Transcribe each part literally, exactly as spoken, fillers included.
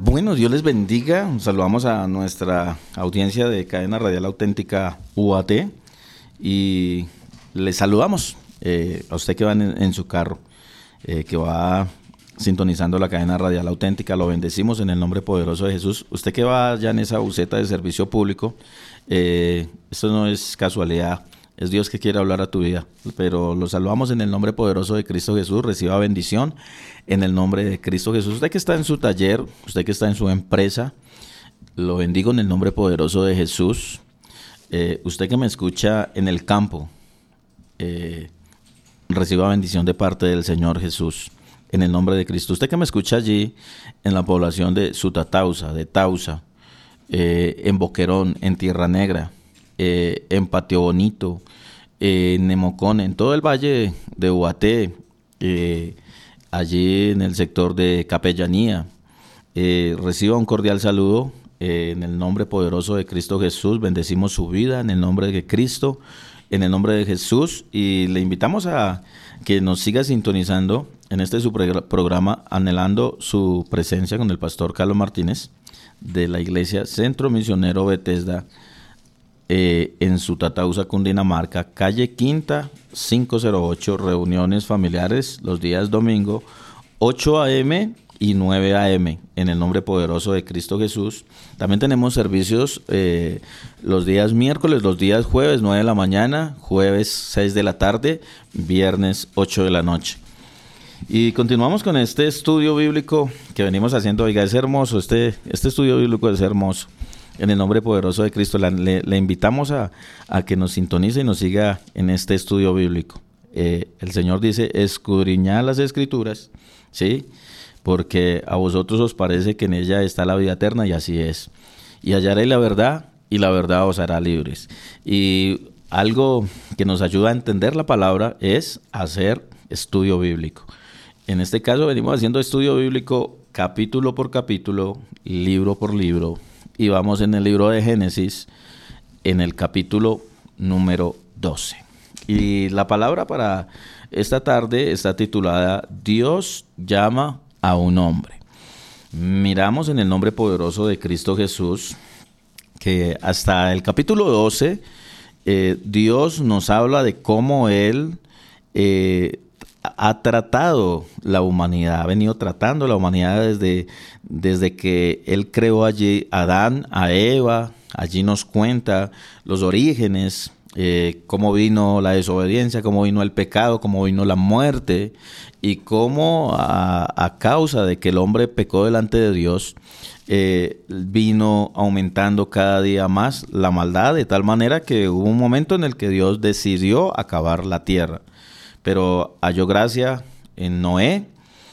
Bueno, Dios les bendiga. Saludamos a nuestra audiencia de Cadena Radial Auténtica U A T y les saludamos eh, a usted que va en, en su carro, eh, que va sintonizando la cadena radial auténtica. Lo bendecimos en el nombre poderoso de Jesús. Usted que va ya en esa buseta de servicio público, eh, esto no es casualidad. Es Dios que quiere hablar a tu vida, pero lo saludamos en el nombre poderoso de Cristo Jesús. Reciba bendición en el nombre de Cristo Jesús. Usted que está en su taller, usted que está en su empresa, lo bendigo en el nombre poderoso de Jesús. Eh, usted que me escucha en el campo, eh, reciba bendición de parte del Señor Jesús en el nombre de Cristo. Usted que me escucha allí en la población de Sutatausa, de Tausa, eh, en Boquerón, en Tierra Negra, Eh, en Patio Bonito, eh, en Nemocón, en todo el valle de Ubaté, eh, allí en el sector de Capellanía. Eh, reciba un cordial saludo eh, en el nombre poderoso de Cristo Jesús. Bendecimos su vida en el nombre de Cristo, en el nombre de Jesús, y le invitamos a que nos siga sintonizando en este su programa, anhelando su presencia, con el pastor Carlos Martínez de la Iglesia Centro Misionero Bethesda, Eh, en Sutatausa, Cundinamarca, calle Quinta quinientos ocho, reuniones familiares los días domingo, ocho a eme y nueve a eme, en el nombre poderoso de Cristo Jesús. También tenemos servicios eh, los días miércoles, los días jueves, nueve de la mañana, jueves seis de la tarde, viernes ocho de la noche. Y continuamos con este estudio bíblico que venimos haciendo. Oiga, es hermoso, este, este estudio bíblico es hermoso. En el nombre poderoso de Cristo, le, le, le invitamos a, a que nos sintonice y nos siga en este estudio bíblico. Eh, el Señor dice, escudriñad las Escrituras, ¿sí? Porque a vosotros os parece que en ella está la vida eterna, y así es. Y hallaréis la verdad, y la verdad os hará libres. Y algo que nos ayuda a entender la palabra es hacer estudio bíblico. En este caso venimos haciendo estudio bíblico capítulo por capítulo, libro por libro, y vamos en el libro de Génesis, en el capítulo número doce. Y la palabra para esta tarde está titulada Dios llama a un hombre. Miramos en el nombre poderoso de Cristo Jesús que hasta el capítulo doce eh, Dios nos habla de cómo Él eh, ha tratado la humanidad, ha venido tratando la humanidad desde, desde que Él creó allí a Adán, a Eva. Allí nos cuenta los orígenes, eh, cómo vino la desobediencia, cómo vino el pecado, cómo vino la muerte, y cómo a, a causa de que el hombre pecó delante de Dios, eh, vino aumentando cada día más la maldad, de tal manera que hubo un momento en el que Dios decidió acabar la tierra. Pero halló gracia en Noé,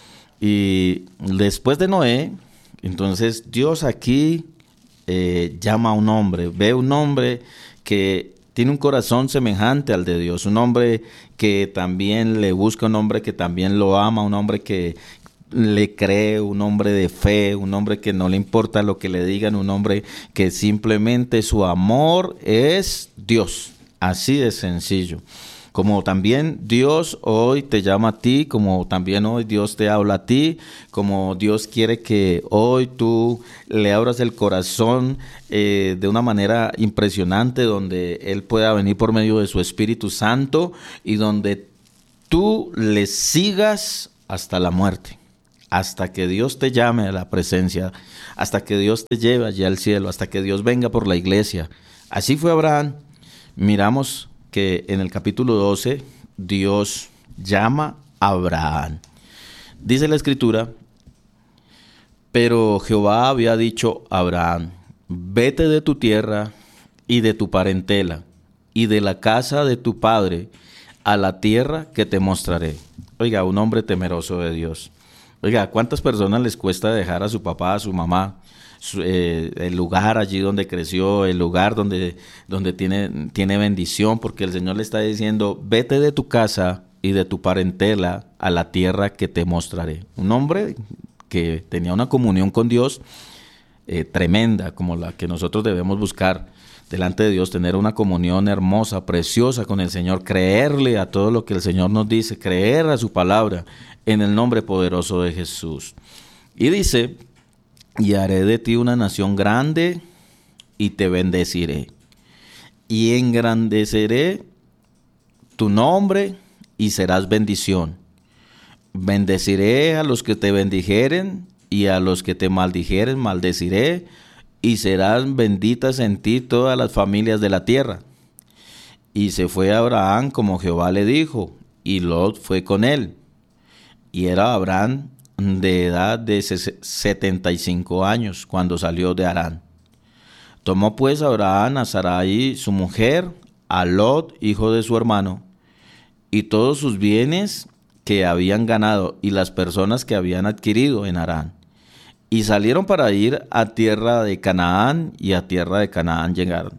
y después de Noé, entonces Dios aquí eh, llama a un hombre, ve un hombre que tiene un corazón semejante al de Dios, un hombre que también le busca, un hombre que también lo ama, un hombre que le cree, un hombre de fe, un hombre que no le importa lo que le digan, un hombre que simplemente su amor es Dios, así de sencillo. Como también Dios hoy te llama a ti, como también hoy Dios te habla a ti, como Dios quiere que hoy tú le abras el corazón eh, de una manera impresionante, donde Él pueda venir por medio de su Espíritu Santo y donde tú le sigas hasta la muerte, hasta que Dios te llame a la presencia, hasta que Dios te lleve allá al cielo, hasta que Dios venga por la iglesia. Así fue Abraham. Miramos que en el capítulo doce Dios llama a Abraham. Dice la Escritura, pero Jehová había dicho a Abraham, vete de tu tierra y de tu parentela y de la casa de tu padre a la tierra que te mostraré. Oiga, un hombre temeroso de Dios. Oiga, ¿cuántas personas les cuesta dejar a su papá, a su mamá, su, eh, el lugar allí donde creció, el lugar donde, donde tiene, tiene bendición? Porque el Señor le está diciendo, vete de tu casa y de tu parentela a la tierra que te mostraré. Un hombre que tenía una comunión con Dios eh, tremenda, como la que nosotros debemos buscar delante de Dios, tener una comunión hermosa, preciosa con el Señor, creerle a todo lo que el Señor nos dice, creer a su palabra en el nombre poderoso de Jesús. Y dice y haré de ti una nación grande y te bendeciré. Y engrandeceré tu nombre y serás bendición. Bendeciré a los que te bendijeren y a los que te maldijeren maldeciré, y serán benditas en ti todas las familias de la tierra. Y se fue Abraham como Jehová le dijo, y Lot fue con él. Y era Abraham de edad de setenta y cinco años cuando salió de Harán. Tomó pues Abraham a Sarai su mujer, a Lot hijo de su hermano, y todos sus bienes que habían ganado y las personas que habían adquirido en Harán. Y salieron para ir a tierra de Canaán, y a tierra de Canaán llegaron.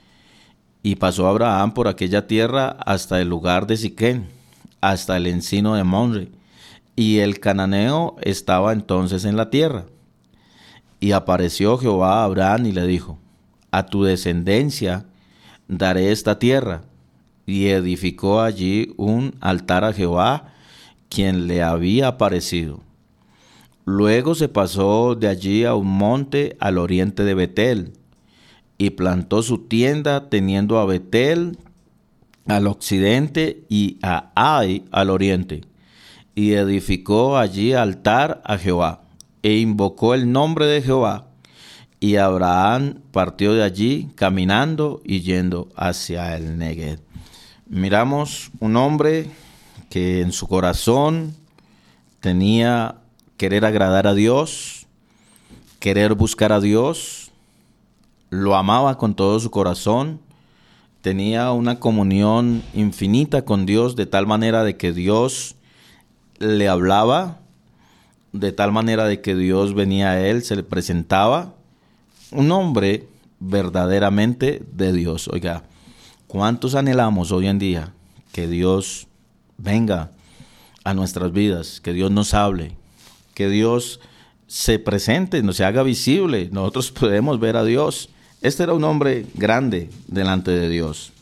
Y pasó Abraham por aquella tierra hasta el lugar de Siquén, hasta el encino de Mamre, y el cananeo estaba entonces en la tierra. Y apareció Jehová a Abraham y le dijo: a tu descendencia daré esta tierra. Y edificó allí un altar a Jehová, quien le había aparecido. Luego se pasó de allí a un monte al oriente de Betel, y plantó su tienda teniendo a Betel al occidente y a Ai al oriente, y edificó allí altar a Jehová, e invocó el nombre de Jehová. Y Abraham partió de allí caminando y yendo hacia el Negev. Miramos un hombre que en su corazón tenía querer agradar a Dios, querer buscar a Dios, lo amaba con todo su corazón, tenía una comunión infinita con Dios, de tal manera de que Dios le hablaba, de tal manera de que Dios venía a él, se le presentaba. Un hombre verdaderamente de Dios. Oiga, ¿cuántos anhelamos hoy en día que Dios venga a nuestras vidas, que Dios nos hable, que Dios se presente, nos se haga visible, nosotros podemos ver a Dios? Este era un hombre grande delante de Dios.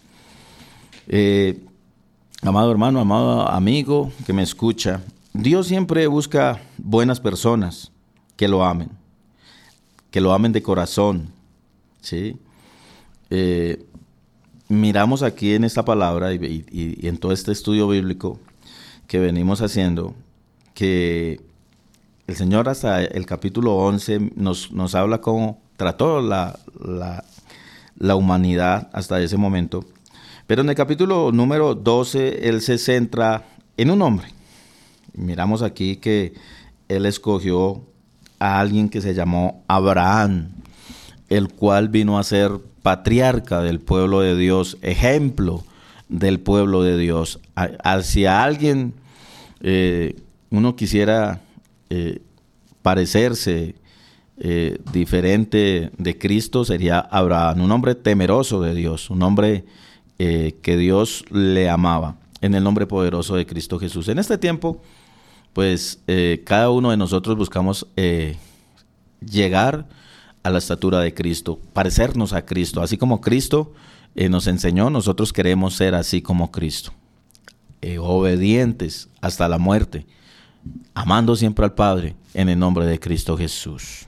Eh, amado hermano, amado amigo que me escucha, Dios siempre busca buenas personas que lo amen, que lo amen de corazón, ¿sí? Eh, miramos aquí en esta palabra y, y, y en todo este estudio bíblico que venimos haciendo, que el Señor hasta el capítulo once nos, nos habla cómo trató la, la, la humanidad hasta ese momento. Pero en el capítulo número doce, Él se centra en un hombre. Miramos aquí que Él escogió a alguien que se llamó Abraham, el cual vino a ser patriarca del pueblo de Dios, ejemplo del pueblo de Dios. Hacia alguien eh, uno quisiera eh, parecerse eh, diferente de Cristo, sería Abraham, un hombre temeroso de Dios, un hombre eh, que Dios le amaba, en el nombre poderoso de Cristo Jesús. En este tiempo, pues eh, cada uno de nosotros buscamos eh, llegar a la estatura de Cristo, parecernos a Cristo, así como Cristo eh, nos enseñó. Nosotros queremos ser así como Cristo, eh, obedientes hasta la muerte, amando siempre al Padre en el nombre de Cristo Jesús.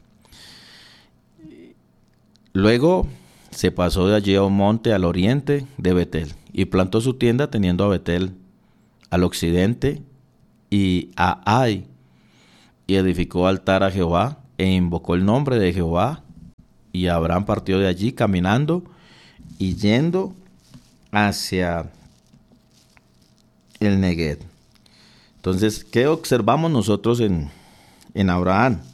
Luego se pasó de allí a un monte al oriente de Betel y plantó su tienda teniendo a Betel al occidente y a Ai, y edificó altar a Jehová e invocó el nombre de Jehová. Y Abraham partió de allí caminando y yendo hacia el Negev. Entonces, ¿qué observamos nosotros en, en Abraham?